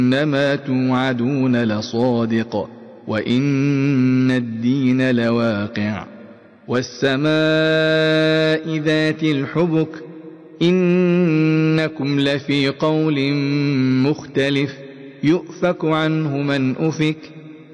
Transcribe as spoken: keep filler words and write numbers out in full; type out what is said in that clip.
إنما توعدون لصادق وإن الدين لواقع والسماء ذات الحبك إنكم لفي قول مختلف يؤفك عنه من أفك